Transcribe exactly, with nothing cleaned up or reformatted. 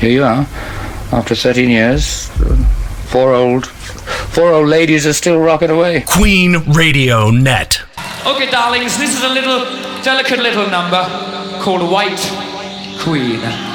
here you are. After thirteen years, four old, four old ladies are still rocking away. Queen Radio Net. Okay, darlings, this is a little delicate little number called White Queen.